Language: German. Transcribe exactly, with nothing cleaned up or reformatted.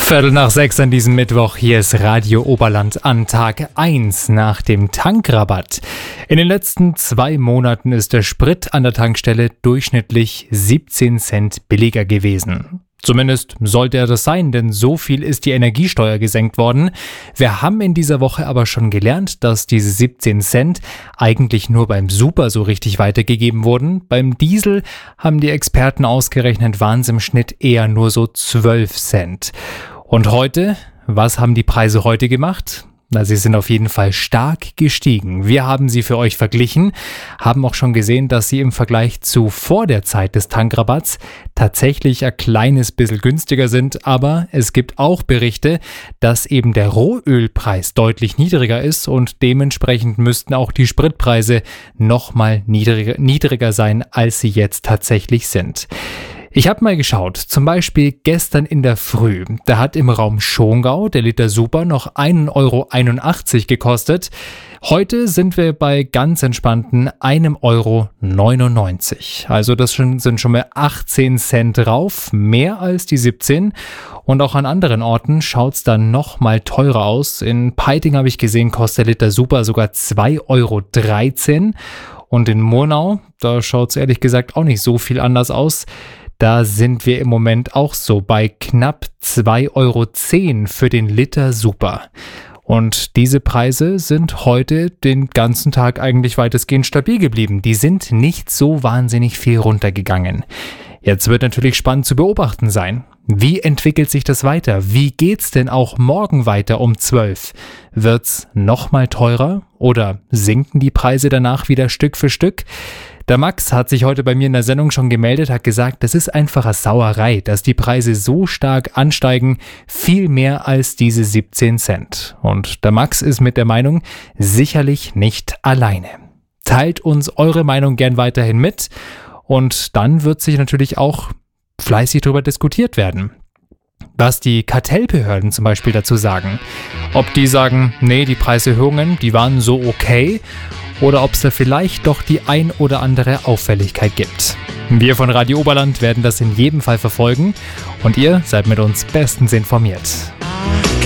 Viertel nach sechs an diesem Mittwoch. Hier ist Radio Oberland an Tag eins nach dem Tankrabatt. In den letzten zwei Monaten ist der Sprit an der Tankstelle durchschnittlich siebzehn Cent billiger gewesen. Zumindest sollte er das sein, denn so viel ist die Energiesteuer gesenkt worden. Wir haben in dieser Woche aber schon gelernt, dass diese siebzehn Cent eigentlich nur beim Super so richtig weitergegeben wurden. Beim Diesel haben die Experten ausgerechnet, waren es im Schnitt eher nur so zwölf Cent. Und heute, was haben die Preise heute gemacht? Na, sie sind auf jeden Fall stark gestiegen. Wir haben sie für euch verglichen, haben auch schon gesehen, dass sie im Vergleich zu vor der Zeit des Tankrabatts tatsächlich ein kleines bisschen günstiger sind. Aber es gibt auch Berichte, dass eben der Rohölpreis deutlich niedriger ist und dementsprechend müssten auch die Spritpreise nochmal niedriger, niedriger sein, als sie jetzt tatsächlich sind. Ich habe mal geschaut, zum Beispiel gestern in der Früh, da hat im Raum Schongau der Liter Super noch ein Euro einundachtzig gekostet. Heute sind wir bei ganz entspannten ein Euro neunundneunzig. Also das sind schon mal achtzehn Cent drauf, mehr als die siebzehn. Und auch an anderen Orten schaut es dann noch mal teurer aus. In Peiting habe ich gesehen, kostet der Liter Super sogar zwei Euro dreizehn. Und in Murnau, da schaut es ehrlich gesagt auch nicht so viel anders aus. Da sind wir im Moment auch so bei knapp zwei Euro zehn für den Liter Super. Und diese Preise sind heute den ganzen Tag eigentlich weitestgehend stabil geblieben. Die sind nicht so wahnsinnig viel runtergegangen. Jetzt wird natürlich spannend zu beobachten sein. Wie entwickelt sich das weiter? Wie geht's denn auch morgen weiter um zwölf? Wird's nochmal teurer oder sinken die Preise danach wieder Stück für Stück? Der Max hat sich heute bei mir in der Sendung schon gemeldet, hat gesagt, das ist einfach eine Sauerei, dass die Preise so stark ansteigen, viel mehr als diese siebzehn Cent. Und der Max ist mit der Meinung sicherlich nicht alleine. Teilt uns eure Meinung gern weiterhin mit und dann wird sich natürlich auch fleißig darüber diskutiert werden. Was die Kartellbehörden zum Beispiel dazu sagen. Ob die sagen, nee, die Preiserhöhungen, die waren so okay, oder ob es da vielleicht doch die ein oder andere Auffälligkeit gibt. Wir von Radio Oberland werden das in jedem Fall verfolgen und ihr seid mit uns bestens informiert.